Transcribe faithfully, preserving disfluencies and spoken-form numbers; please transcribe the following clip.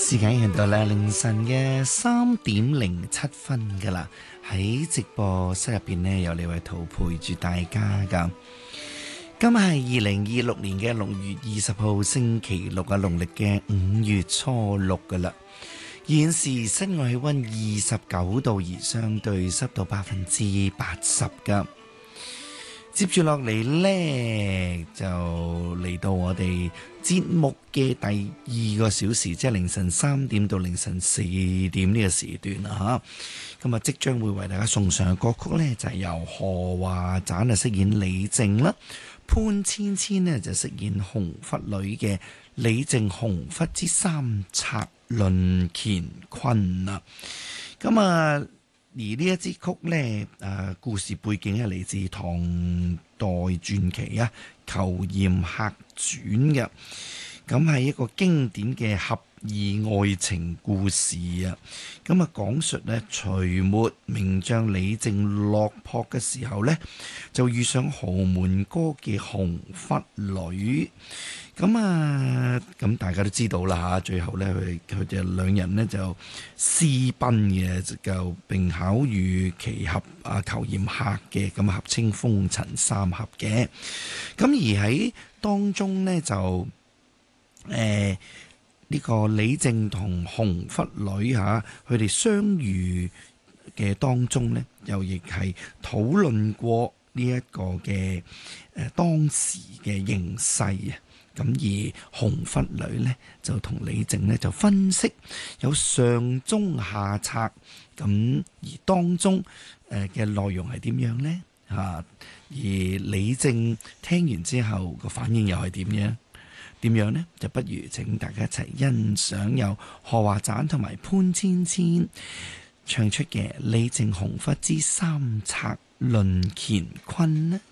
時間去到咧凌晨嘅三點零七分噶啦，喺直播室入邊呢，有李偉圖陪住大家噶。今日係二零二六年嘅六月二十號星期六啊，農曆嘅五月初六噶啦。現時室外氣溫二十九度，而相對濕度百分之八十噶。接住落嚟呢，就嚟到我哋節目嘅第二個小時，即係凌晨三點到凌晨四點呢個時段啦嚇。咁啊，即將會為大家送上嘅歌曲呢，就係、是、由何華盞啊飾演李靖啦，潘芊芊呢就飾演紅拂女嘅李靖紅拂之三策論乾坤啊。咁啊〜而呢一支曲呢，誒、呃、故事背景係嚟自唐代傳奇啊《虬髯客傳》嘅，咁係一個經典嘅俠義愛情故事啊！咁啊講述呢，隋末名將李靖落魄嘅時候呢，就遇上豪門歌嘅紅拂女。咁啊，咁大家都知道啦嚇，最後咧佢佢哋兩人呢就私奔嘅，就並巧遇奇俠啊虬髯客嘅，咁合稱風塵三俠嘅。咁而喺當中呢，就誒呢、呃這個李靖同紅拂女嚇，佢哋相遇嘅當中呢，又亦係討論過呢一個嘅誒、呃、當時嘅形勢啊。咁而紅拂女呢，就同李靖呢，就分析有上中下策，咁而當中誒嘅內容係點樣呢？嚇、啊，而李靖聽完之後個反應又係點樣？點樣呢？就不如請大家一齊欣賞由何華盞同埋潘芊芊唱出嘅李靖紅拂之三策論乾坤呢？